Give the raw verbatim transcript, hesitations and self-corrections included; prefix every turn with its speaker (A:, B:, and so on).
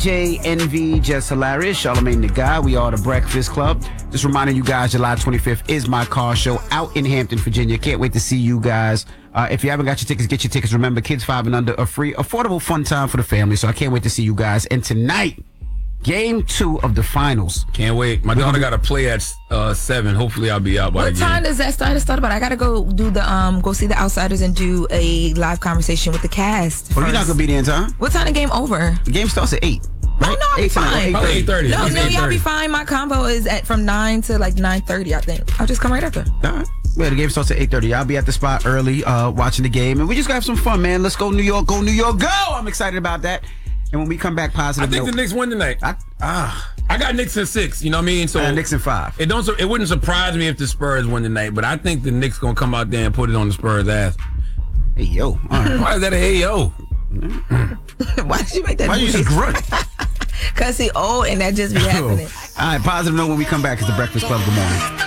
A: J, Envy, Just Hilarious, Charlamagne the Guy. We are the Breakfast Club. Just reminding you guys, July twenty-fifth is my car show out in Hampton, Virginia. Can't wait to see you guys. Uh, if you haven't got your tickets, get your tickets. Remember, kids five and under are free. Affordable, fun time for the family. So I can't wait to see you guys. And tonight, game two of the finals.
B: Can't wait. My daughter got to play at uh, seven. Hopefully, I'll be out by
C: What
B: the
C: time
B: game.
C: does that start? To start about? I gotta go do the um, go see the Outsiders and do a live conversation with the cast.
A: Well, you're not going to be there in time.
C: What time the game over?
A: The game starts at eight. Right?
C: Oh, no, I'll be fine.
B: Probably eight thirty.
C: No, no, y'all be fine. My combo is at from nine to like nine thirty. I think I'll just come right after.
A: All right. Yeah, the game starts at eight thirty. I'll be at the spot early uh, watching the game. And we just got to have some fun, man. Let's go New York. Go New York. Go! I'm excited about that. And when we come back, positive
B: I think
A: note,
B: the Knicks win tonight.
A: I, ah,
B: I got Knicks in six. You know what I mean? So
A: uh, Knicks in five.
B: It don't. It wouldn't surprise me if the Spurs win tonight. But I think the Knicks gonna come out there and put it on the Spurs' ass.
A: Hey, yo. All right.
B: Why is that a hey yo?
C: Why did you make that?
A: Why you just grunt?
C: Cause he old and that just be happening.
A: All right, positive note when we come back is the Breakfast Club. Good morning.